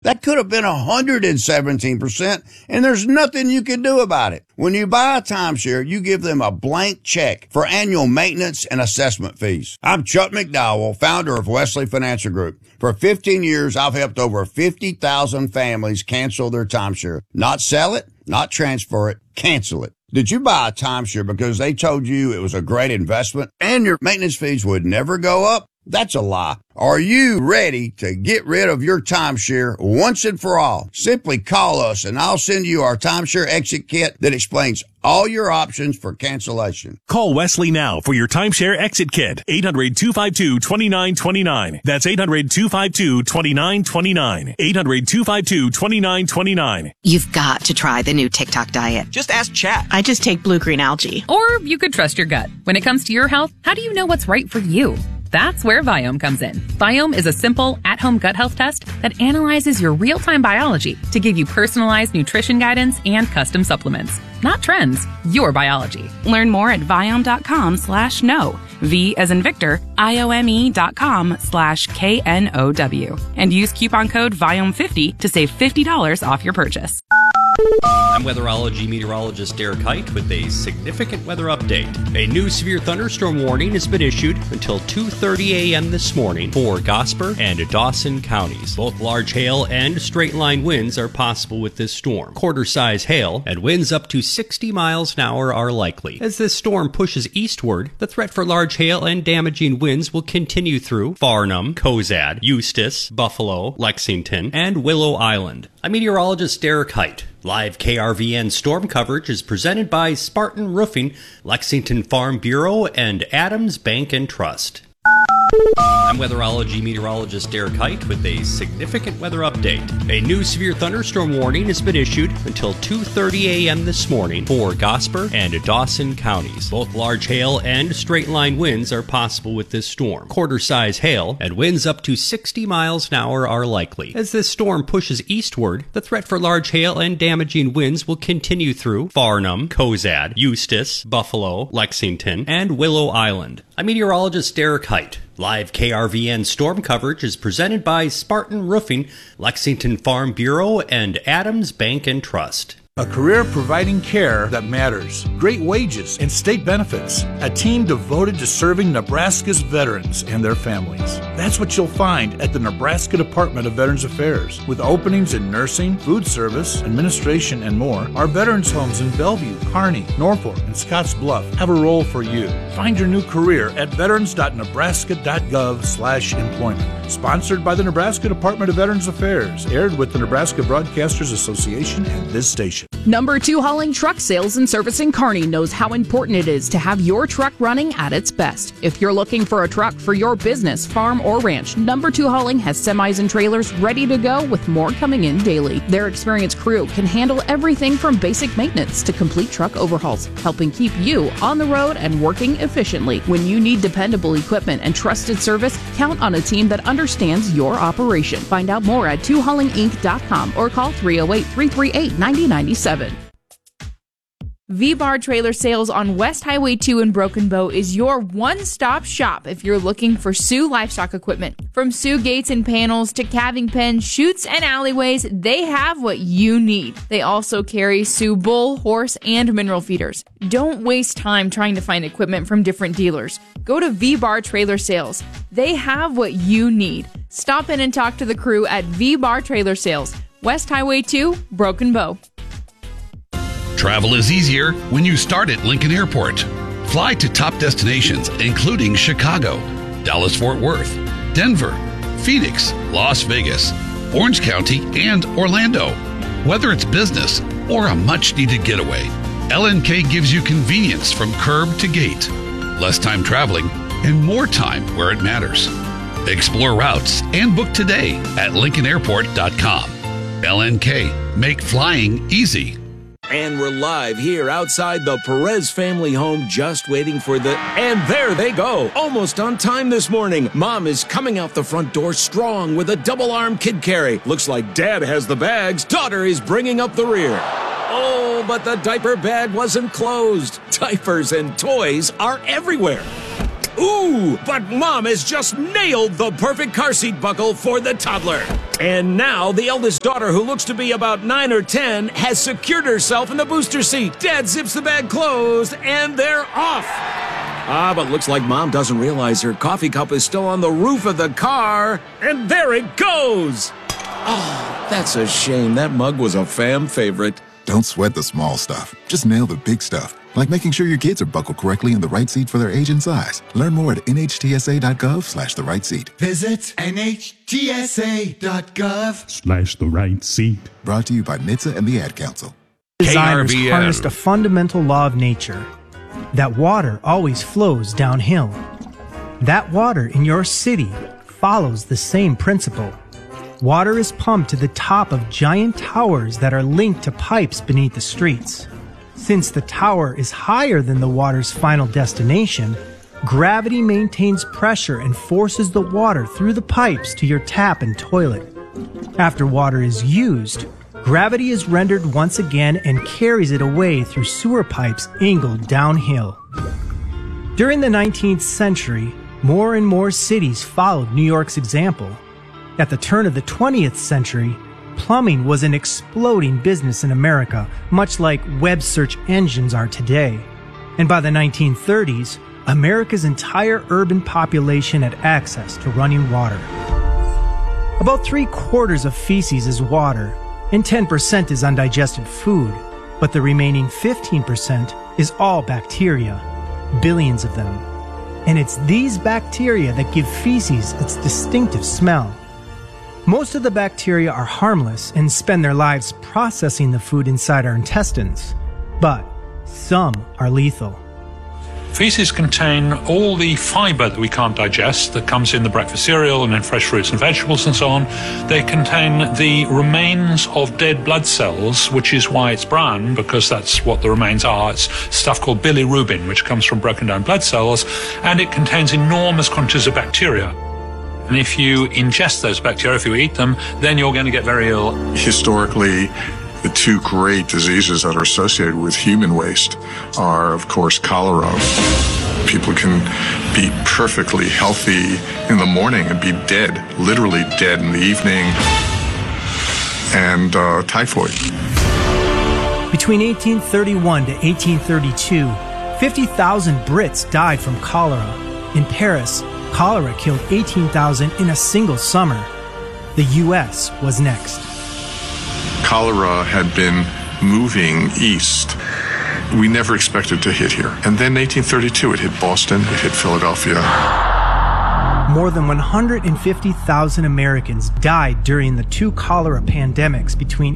That could have been 117%, and there's nothing you can do about it. When you buy a timeshare, you give them a blank check for annual maintenance and assessment fees. I'm Chuck McDowell, founder of Wesley Financial Group. For 15 years, I've helped over 50,000 families cancel their timeshare. Not sell it, not transfer it, cancel it. Did you buy a timeshare because they told you it was a great investment and your maintenance fees would never go up? That's a lie. Are you ready to get rid of your timeshare once and for all? Simply call us and I'll send you our timeshare exit kit that explains all your options for cancellation. Call Wesley now for your timeshare exit kit. 800-252-2929. That's 800-252-2929. 800-252-2929. You've got to try the new TikTok diet. Just ask Chat. I just take blue green algae. Or you could trust your gut. When it comes to your health, how do you know what's right for you? That's where Viome comes in. Viome is a simple, at-home gut health test that analyzes your real-time biology to give you personalized nutrition guidance and custom supplements. Not trends, your biology. Learn more at Viome.com/know. V as in Victor, IOME.com/KNOW. And use coupon code Viome50 to save $50 off your purchase. I'm weatherology meteorologist Derek Height with a significant weather update. A new severe thunderstorm warning has been issued until 2:30 a.m. this morning for Gosper and Dawson counties. Both large hail and straight-line winds are possible with this storm. Quarter-size hail and winds up to 60 miles an hour are likely. As this storm pushes eastward, the threat for large hail and damaging winds will continue through Farnham, Cozad, Eustis, Buffalo, Lexington, and Willow Island. I'm meteorologist Derek Height. Live KRVN storm coverage is presented by Spartan Roofing, Lexington Farm Bureau, and Adams Bank and Trust. I'm weatherology meteorologist Derek Height with a significant weather update. A new severe thunderstorm warning has been issued until 2:30 a.m. this morning for Gosper and Dawson counties. Both large hail and straight-line winds are possible with this storm. Quarter-size hail and winds up to 60 miles an hour are likely. As this storm pushes eastward, the threat for large hail and damaging winds will continue through Farnham, Cozad, Eustis, Buffalo, Lexington, and Willow Island. I'm meteorologist Derek Height. Live KRVN storm coverage is presented by Spartan Roofing, Lexington Farm Bureau, and Adams Bank and Trust. A career providing care that matters, great wages and state benefits, a team devoted to serving Nebraska's veterans and their families. That's what you'll find at the Nebraska Department of Veterans Affairs. With openings in nursing, food service, administration, and more, our veterans homes in Bellevue, Kearney, Norfolk, and Scotts Bluff have a role for you. Find your new career at veterans.nebraska.gov/employment. Sponsored by the Nebraska Department of Veterans Affairs. Aired with the Nebraska Broadcasters Association and this station. Number 2 Hauling Truck Sales and Service in Kearney knows how important it is to have your truck running at its best. If you're looking for a truck for your business, farm, or ranch, Number 2 Hauling has semis and trailers ready to go with more coming in daily. Their experienced crew can handle everything from basic maintenance to complete truck overhauls, helping keep you on the road and working efficiently. When you need dependable equipment and trusted service, count on a team that understands your operation. Find out more at 2haulinginc.com or call 308-338-9097. V-Bar Trailer Sales on West Highway 2 in Broken Bow is your one-stop shop if you're looking for Sioux livestock equipment. From Sioux gates and panels to calving pens, chutes, and alleyways, they have what you need. They also carry Sioux bull, horse, and mineral feeders. Don't waste time trying to find equipment from different dealers. Go to V-Bar Trailer Sales. They have what you need. Stop in and talk to the crew at V-Bar Trailer Sales, West Highway 2, Broken Bow. Travel is easier when you start at Lincoln Airport. Fly to top destinations including Chicago, Dallas-Fort Worth, Denver, Phoenix, Las Vegas, Orange County, and Orlando. Whether it's business or a much-needed getaway, LNK gives you convenience from curb to gate, less time traveling, and more time where it matters. Explore routes and book today at LincolnAirport.com. LNK, make flying easy. And we're live here outside the Perez family home, just waiting for the... And there they go! Almost on time this morning. Mom is coming out the front door strong with a double-arm kid carry. Looks like Dad has the bags. Daughter is bringing up the rear. Oh, but the diaper bag wasn't closed. Diapers and toys are everywhere. Ooh, but Mom has just nailed the perfect car seat buckle for the toddler. And now the eldest daughter, who looks to be about 9 or 10, has secured herself in the booster seat. Dad zips the bag closed, and they're off. But looks like Mom doesn't realize her coffee cup is still on the roof of the car. And there it goes. Oh, that's a shame. That mug was a fam favorite. Don't sweat the small stuff. Just nail the big stuff, like making sure your kids are buckled correctly in the right seat for their age and size. Learn more at nhtsa.gov/the right seat. Visit nhtsa.gov/the right seat. Brought to you by NHTSA and the Ad Council. Designers harnessed a fundamental law of nature, that water always flows downhill. That water in your city follows the same principle. Water is pumped to the top of giant towers that are linked to pipes beneath the streets. Since the tower is higher than the water's final destination, gravity maintains pressure and forces the water through the pipes to your tap and toilet. After water is used, gravity is rendered once again and carries it away through sewer pipes angled downhill. During the 19th century, more and more cities followed New York's example. At the turn of the 20th century, plumbing was an exploding business in America, much like web search engines are today. And by the 1930s, America's entire urban population had access to running water. About 3/4 of feces is water, and 10% is undigested food, but the remaining 15% is all bacteria, billions of them. And it's these bacteria that give feces its distinctive smell. Most of the bacteria are harmless and spend their lives processing the food inside our intestines, but some are lethal. Feces contain all the fiber that we can't digest that comes in the breakfast cereal and in fresh fruits and vegetables and so on. They contain the remains of dead blood cells, which is why it's brown, because that's what the remains are. It's stuff called bilirubin, which comes from broken down blood cells, and it contains enormous quantities of bacteria. And if you ingest those bacteria, if you eat them, then you're going to get very ill. Historically, the two great diseases that are associated with human waste are, of course, cholera. People can be perfectly healthy in the morning and be dead, literally dead in the evening, and typhoid. Between 1831 to 1832, 50,000 Brits died from cholera. In Paris, cholera killed 18,000 in a single summer. The U.S. was next. Cholera had been moving east. We never expected to hit here. And then 1832, it hit Boston, it hit Philadelphia. More than 150,000 Americans died during the two cholera pandemics between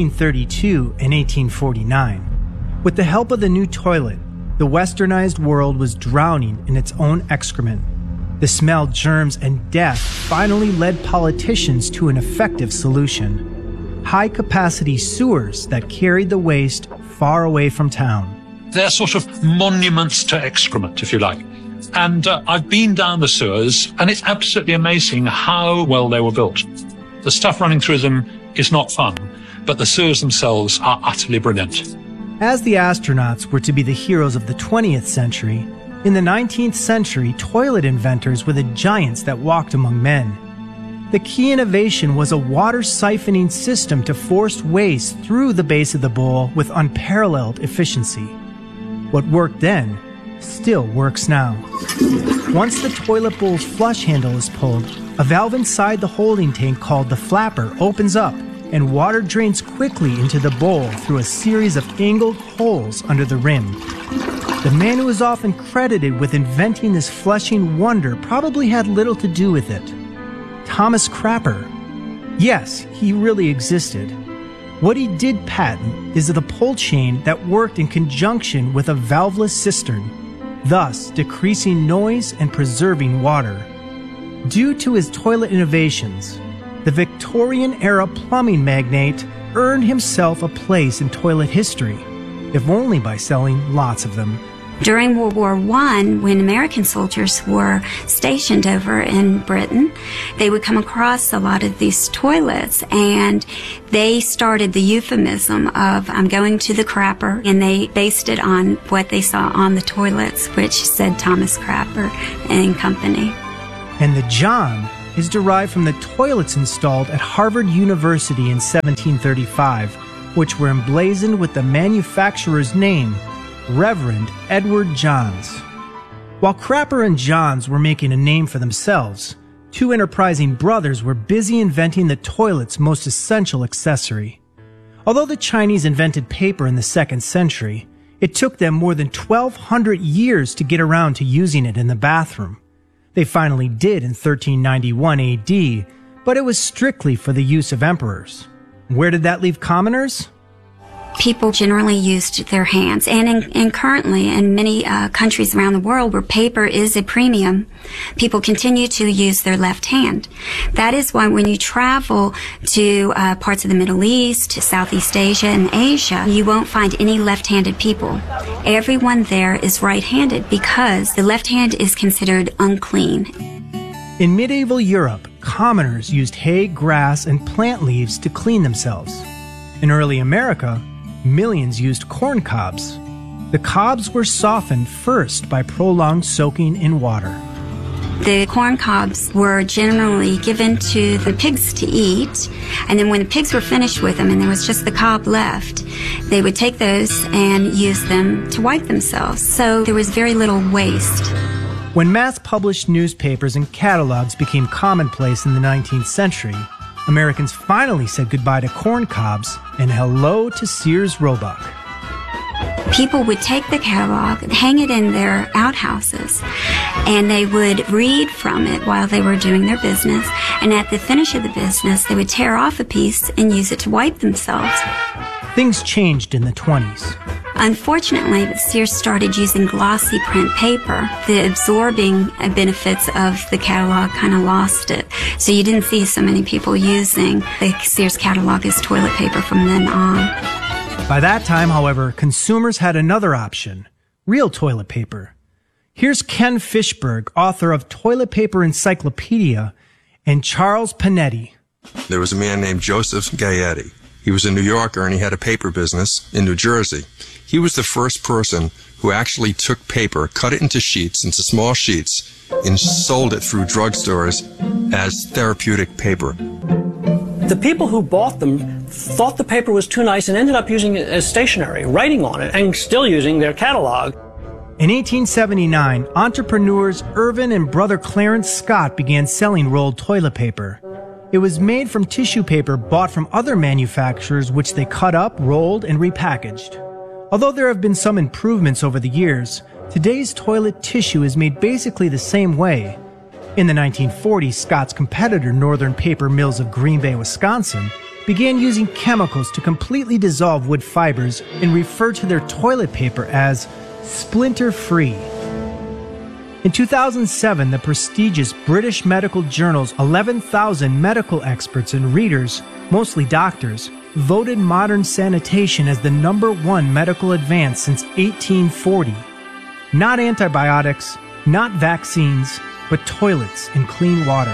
1832 and 1849. With the help of the new toilet, the westernized world was drowning in its own excrement. The smell, germs, and death finally led politicians to an effective solution: high-capacity sewers that carried the waste far away from town. They're sort of monuments to excrement, if you like. And I've been down the sewers, and it's absolutely amazing how well they were built. The stuff running through them is not fun, but the sewers themselves are utterly brilliant. As the astronauts were to be the heroes of the 20th century, in the 19th century, toilet inventors were the giants that walked among men. The key innovation was a water siphoning system to force waste through the base of the bowl with unparalleled efficiency. What worked then still works now. Once the toilet bowl's flush handle is pulled, a valve inside the holding tank called the flapper opens up and water drains quickly into the bowl through a series of angled holes under the rim. The man who is often credited with inventing this flushing wonder probably had little to do with it. Thomas Crapper. Yes, he really existed. What he did patent is the pull chain that worked in conjunction with a valveless cistern, thus decreasing noise and preserving water. Due to his toilet innovations, the Victorian-era plumbing magnate earned himself a place in toilet history, if only by selling lots of them. During World War I, when American soldiers were stationed over in Britain, they would come across a lot of these toilets, and they started the euphemism of, I'm going to the crapper, and they based it on what they saw on the toilets, which said Thomas Crapper and Company. And the John is derived from the toilets installed at Harvard University in 1735, which were emblazoned with the manufacturer's name, Reverend Edward Johns. While Crapper and Johns were making a name for themselves, two enterprising brothers were busy inventing the toilet's most essential accessory. Although the Chinese invented paper in the 2nd century, it took them more than 1,200 years to get around to using it in the bathroom. They finally did in 1391 AD, but it was strictly for the use of emperors. Where did that leave commoners? People generally used their hands, and currently in many countries around the world where paper is a premium, people continue to use their left hand. That is why when you travel to parts of the Middle East, Southeast Asia, and Asia, you won't find any left-handed people. Everyone there is right-handed because the left hand is considered unclean. In medieval Europe, commoners used hay, grass, and plant leaves to clean themselves. In early America, millions used corn cobs. The cobs were softened first by prolonged soaking in water. The corn cobs were generally given to the pigs to eat, and then when the pigs were finished with them and there was just the cob left, they would take those and use them to wipe themselves. So there was very little waste. When mass-published newspapers and catalogs became commonplace in the 19th century, Americans finally said goodbye to corn cobs and hello to Sears Roebuck. People would take the catalog and hang it in their outhouses, and they would read from it while they were doing their business, and at the finish of the business, they would tear off a piece and use it to wipe themselves. Things changed in the 20s. Unfortunately, Sears started using glossy print paper. The absorbing benefits of the catalog kind of lost it. So you didn't see so many people using the Sears catalog as toilet paper from then on. By that time, however, consumers had another option, real toilet paper. Here's Ken Fishberg, author of Toilet Paper Encyclopedia, and Charles Panetti. There was a man named Joseph Gaetti. He was a New Yorker and he had a paper business in New Jersey. He was the first person who actually took paper, cut it into sheets, into small sheets, and sold it through drugstores as therapeutic paper. The people who bought them thought the paper was too nice and ended up using it as stationery, writing on it, and still using their catalog. In 1879, entrepreneurs Irvin and brother Clarence Scott began selling rolled toilet paper. It was made from tissue paper bought from other manufacturers, which they cut up, rolled, and repackaged. Although there have been some improvements over the years, today's toilet tissue is made basically the same way. In the 1940s, Scott's competitor, Northern Paper Mills of Green Bay, Wisconsin, began using chemicals to completely dissolve wood fibers and refer to their toilet paper as splinter-free. In 2007, the prestigious British medical journal's 11,000 medical experts and readers, mostly doctors, voted modern sanitation as the #1 medical advance since 1840. Not antibiotics, not vaccines, but toilets and clean water.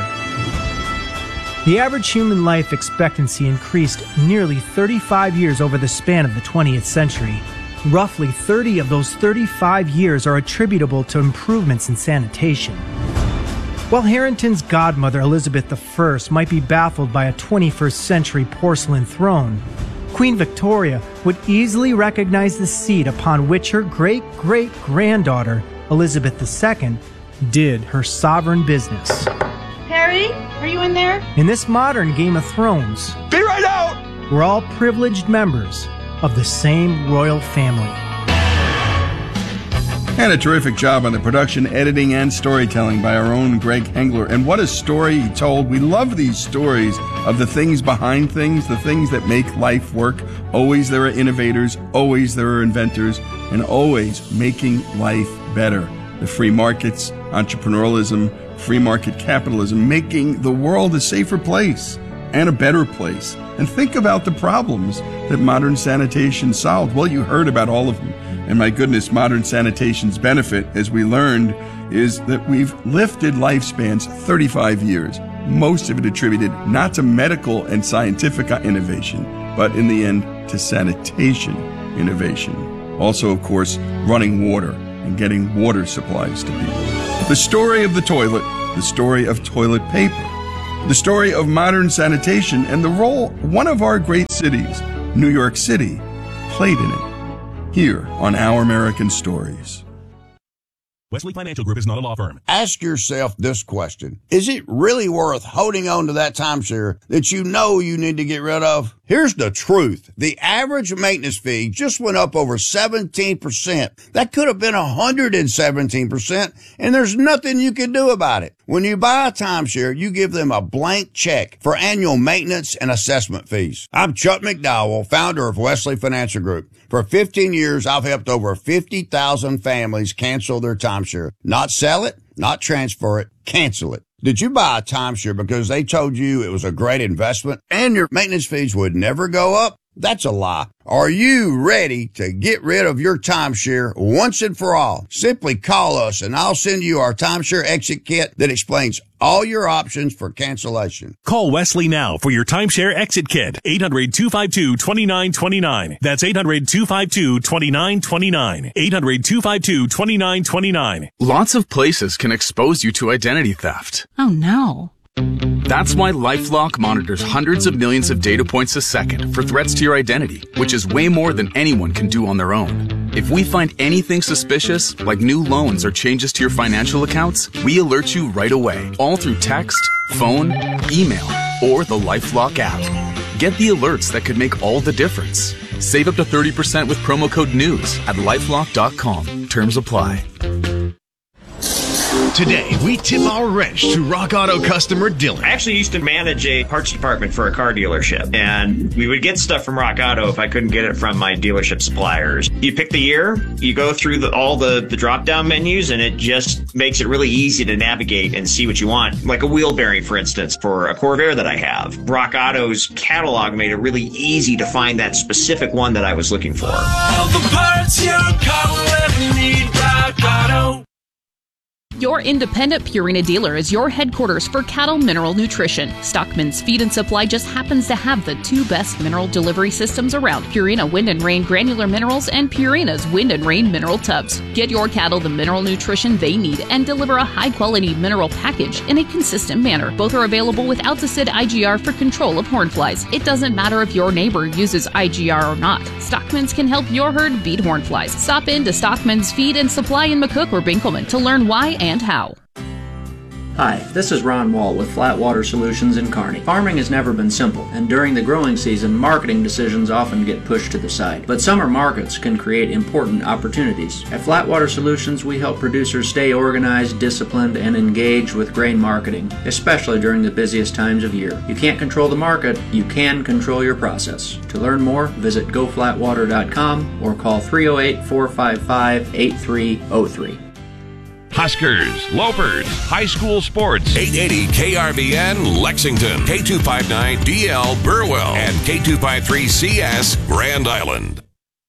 The average human life expectancy increased nearly 35 years over the span of the 20th century. Roughly 30 of those 35 years are attributable to improvements in sanitation. While Harrington's godmother, Elizabeth I, might be baffled by a 21st century porcelain throne, Queen Victoria would easily recognize the seat upon which her great-great-granddaughter, Elizabeth II, did her sovereign business. Harry, are you in there? In this modern Game of Thrones, Be right out! we're all privileged members of the same royal family. And a terrific job on the production, editing, and storytelling by our own Greg Hengler. And what a story he told. We love these stories of the things behind things, the things that make life work. Always there are innovators, always there are inventors, and always making life better. The free markets, entrepreneurialism, free market capitalism, making the world a safer place and a better place. And think about the problems that modern sanitation solved. Well, you heard about all of them. And my goodness, modern sanitation's benefit, as we learned, is that we've lifted lifespans 35 years, most of it attributed not to medical and scientific innovation, but in the end to sanitation innovation. Also, of course, running water and getting water supplies to people. The story of the toilet, the story of toilet paper, the story of modern sanitation and the role one of our great cities, New York City, played in it. Here on Our American Stories. Wesley Financial Group is not a law firm. Ask yourself this question. Is it really worth holding on to that timeshare that you know you need to get rid of? Here's the truth. The average maintenance fee just went up over 17%. That could have been 117%, and there's nothing you can do about it. When you buy a timeshare, you give them a blank check for annual maintenance and assessment fees. I'm Chuck McDowell, founder of Wesley Financial Group. For 15 years, I've helped over 50,000 families cancel their timeshare. Not sell it, not transfer it, cancel it. Did you buy a timeshare because they told you it was a great investment and your maintenance fees would never go up? That's a lie. Are you ready to get rid of your timeshare once and for all? Simply call us and I'll send you our timeshare exit kit that explains all your options for cancellation. Call Wesley now for your timeshare exit kit. 800-252-2929. That's 800-252-2929. 800-252-2929. Lots of places can expose you to identity theft. Oh no. That's why LifeLock monitors hundreds of millions of data points a second for threats to your identity, which is way more than anyone can do on their own. If we find anything suspicious, like new loans or changes to your financial accounts, we alert you right away, all through text, phone, email, or the LifeLock app. Get the alerts that could make all the difference. Save up to 30% with promo code NEWS at LifeLock.com. Terms apply. Today, we tip our wrench to Rock Auto customer Dylan. I actually used to manage a parts department for a car dealership, and we would get stuff from Rock Auto if I couldn't get it from my dealership suppliers. You pick the year, you go through all the drop-down menus, and it just makes it really easy to navigate and see what you want. Like a wheel bearing, for instance, for a Corvair that I have. Rock Auto's catalog made it really easy to find that specific one that I was looking for. All the parts your car will ever need, Rock Auto. Your independent Purina dealer is your headquarters for cattle mineral nutrition. Stockman's Feed and Supply just happens to have the two best mineral delivery systems around, Purina Wind and Rain Granular Minerals and Purina's Wind and Rain Mineral Tubs. Get your cattle the mineral nutrition they need and deliver a high-quality mineral package in a consistent manner. Both are available with Alticid IGR for control of horn flies. It doesn't matter if your neighbor uses IGR or not. Stockman's can help your herd beat horn flies. Stop in to Stockman's Feed and Supply in McCook or Binkelman to learn why and how. Hi, this is Ron Wall with Flatwater Solutions in Kearney. Farming has never been simple, and during the growing season, marketing decisions often get pushed to the side. But summer markets can create important opportunities. At Flatwater Solutions, we help producers stay organized, disciplined, and engaged with grain marketing, especially during the busiest times of year. You can't control the market, you can control your process. To learn more, visit goflatwater.com or call 308-455-8303. Huskers, Lopers, high school sports. 880 KRVN Lexington, K259DL Burwell, and K253CS Grand Island.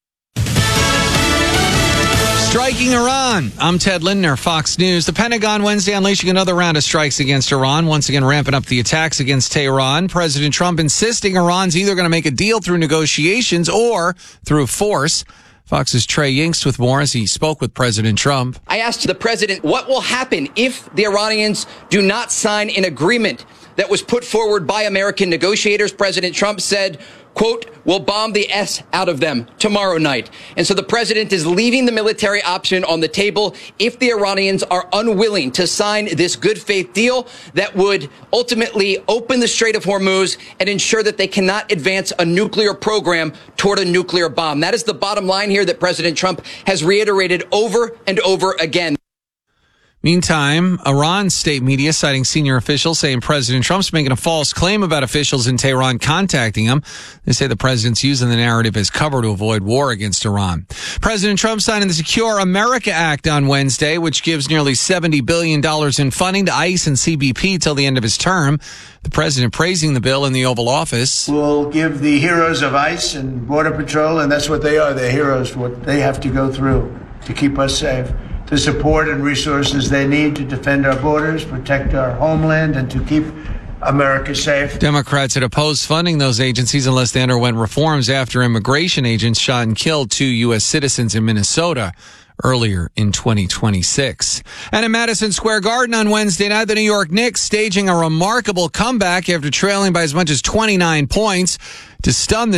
Striking Iran. I'm Ted Lindner, Fox News. The Pentagon Wednesday unleashing another round of strikes against Iran, once again ramping up the attacks against Tehran. President Trump insisting Iran's either going to make a deal through negotiations or through force. Fox's Trey Yingst with more as he spoke with President Trump. I asked the president what will happen if the Iranians do not sign an agreement that was put forward by American negotiators. President Trump said, quote, we'll bomb the S out of them tomorrow night. And so the president is leaving the military option on the table if the Iranians are unwilling to sign this good faith deal that would ultimately open the Strait of Hormuz and ensure that they cannot advance a nuclear program toward a nuclear bomb. That is the bottom line here that President Trump has reiterated over and over again. Meantime, Iran's state media citing senior officials saying President Trump's making a false claim about officials in Tehran contacting him. They say the president's using the narrative as cover to avoid war against Iran. President Trump signing the Secure America Act on Wednesday, which gives nearly $70 billion in funding to ICE and CBP till the end of his term. The president praising the bill in the Oval Office. We'll give the heroes of ICE and Border Patrol, and that's what they are, they're heroes, what they have to go through to keep us safe, the support and resources they need to defend our borders, protect our homeland, and to keep America safe. Democrats had opposed funding those agencies unless they underwent reforms after immigration agents shot and killed 2 U.S. citizens in Minnesota earlier in 2026. And in Madison Square Garden on Wednesday night, the New York Knicks staging a remarkable comeback after trailing by as much as 29 points to stun the